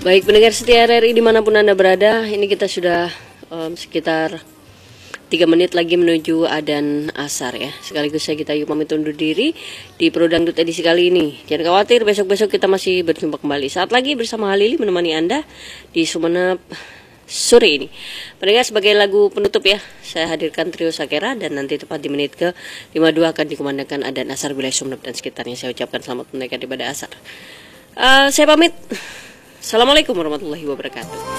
Baik pendengar setia RRI dimanapun Anda berada, ini kita sudah sekitar 3 menit lagi menuju adzan asar ya. Sekaligus kita yuk pamit undur diri di Pro Dangdut edisi kali ini. Jangan khawatir, besok-besok kita masih berjumpa kembali. Saat lagi bersama Halili menemani Anda di Sumeneb sore ini. Pendengar, sebagai lagu penutup ya, saya hadirkan trio Sakera dan nanti tepat di menit ke 52 akan dikumandangkan adzan asar wilayah Sumeneb dan sekitarnya. Saya ucapkan selamat menunaikan ibadah asar. Saya pamit. Assalamualaikum warahmatullahi wabarakatuh.